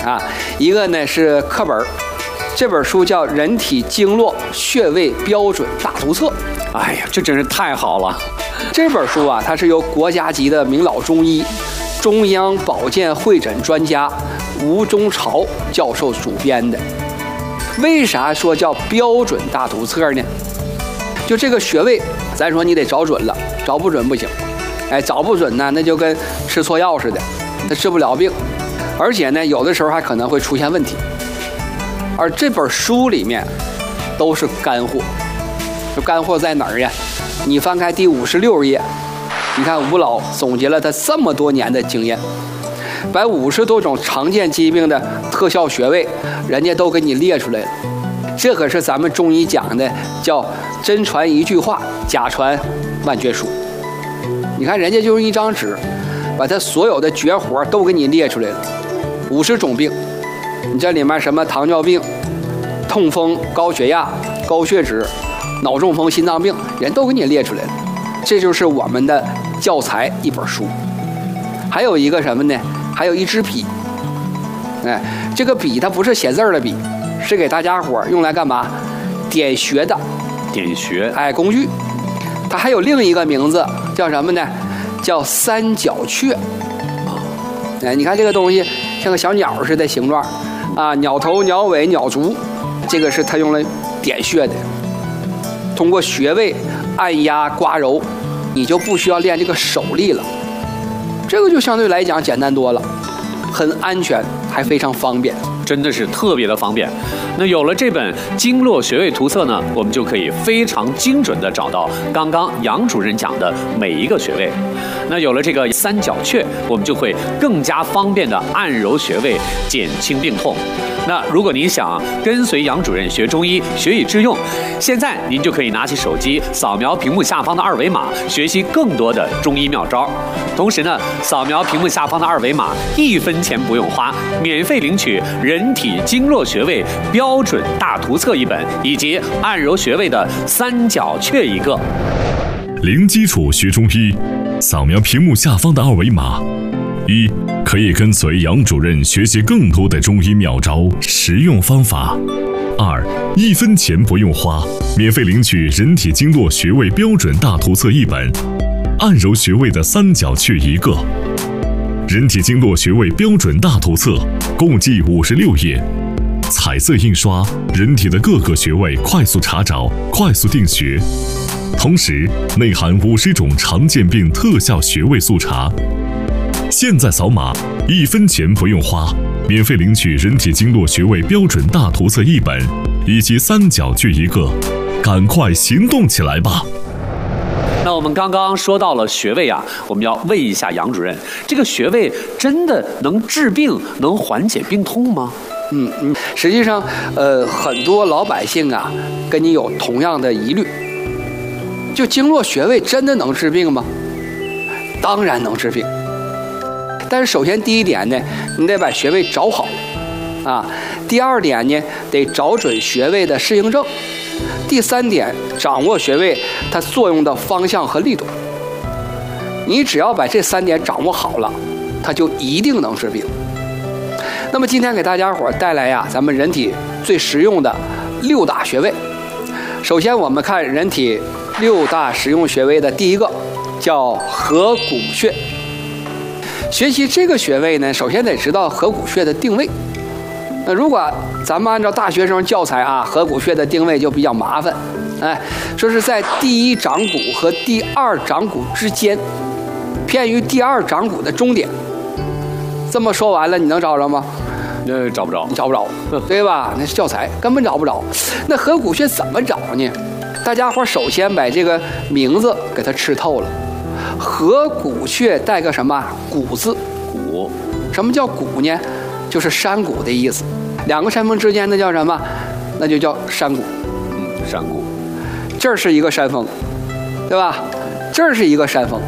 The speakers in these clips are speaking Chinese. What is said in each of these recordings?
啊，一个呢是课本，这本书叫《人体经络穴位标准大图册》。 哎呀，这真是太好了！ 这本书啊，它是由国家级的名老中医、中央保健会诊专家吴中朝教授主编的。为啥说叫标准大图册呢？就这个穴位，咱说你得找准了，找不准不行。哎，找不准呢，那就跟吃错药似的，它治不了病，而且呢，有的时候还可能会出现问题。而这本书里面都是干货。这干货在哪儿呀？你翻开第56页，你看吴老总结了他这么多年的经验，把50多种常见疾病的特效穴位，人家都给你列出来了。这可是咱们中医讲的叫真传一句话，假传万卷书。你看人家就用一张纸，把他所有的绝活都给你列出来了，50种病。你这里面什么糖尿病、痛风、高血压、高血脂、脑中风、心脏病，人都给你列出来了。这就是我们的教材一本书。还有一个什么呢？还有一支笔。哎，这个笔它不是写字的笔，是给大家伙用来干嘛？点穴的。 点穴。 哎，工具。它还有另一个名字叫什么呢？叫三角雀。哎，你看这个东西像个小鸟似的形状啊，鸟头、鸟尾、鸟足，这个是它用来点穴的。通过穴位按压刮揉，你就不需要练这个手力了，这个就相对来讲简单多了，很安全，还非常方便， 真的是特别的方便。那有了这本经络穴位图册呢，我们就可以非常精准的找到刚刚杨主任讲的每一个穴位。那有了这个三角雀，我们就会更加方便的按揉穴位，减轻病痛。那如果您想跟随杨主任学中医，学以致用，现在您就可以拿起手机扫描屏幕下方的二维码，学习更多的中医妙招。同时呢，扫描屏幕下方的二维码，1分钱不用花，免费领取人体经络穴位标准大图册一本，以及按揉穴位的三角雀一个。 零基础学中医，扫描屏幕下方的二维码。1. 可以跟随杨主任学习更多的中医妙招、实用方法。2. 1分钱不用花，免费领取人体经络穴位标准大图册一本，按揉穴位的三角雀一个。人体经络穴位标准大图册共计56页，彩色印刷，人体的各个穴位快速查找，快速定穴。同时内含50种常见病特效穴位速查。现在扫码，1分钱不用花，免费领取人体经络穴位标准大图册一本，以及三角雀一个，赶快行动起来吧！ 那我们刚刚说到了穴位啊，我们要问一下杨主任，这个穴位真的能治病、能缓解病痛吗？ 实际上，很多老百姓啊，跟你有同样的疑虑，就经络穴位真的能治病吗？当然能治病。但是首先第一点呢，你得把穴位找好啊。第二点呢，得找准穴位的适应症。第三点，掌握穴位它作用的方向和力度。你只要把这3点掌握好了，它就一定能治病。那么今天给大家伙带来呀，咱们人体最实用的6大穴位。首先我们看人体6大实用穴位的第一个叫合谷穴。学习这个穴位呢，首先得知道合谷穴的定位。那如果咱们按照大学生教材啊，合谷穴的定位就比较麻烦，说是在第1掌骨和第2掌骨之间，偏于第2掌骨的中点。这么说完了，你能找着吗？ 找不着， 你找不着，对吧？那是教材，根本找不着。那合谷穴怎么找呢？大家伙首先把这个名字给它吃透了。合谷穴带个什么谷字？ 谷。 什么叫谷呢？就是山谷的意思。2个山峰之间那叫什么？那就叫山谷。 山谷。 这儿是一个山峰，对吧？这儿是一个山峰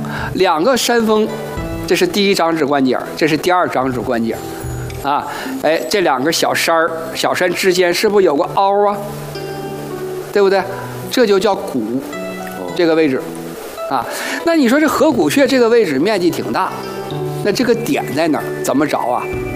，2个山峰，这是第1掌指关节，这是第2掌指关节，啊，这2个小山之间是不是有个凹啊？对不对？这就叫谷，这个位置。啊，那你说这合谷穴这个位置面积挺大，那这个点在哪儿？怎么找啊？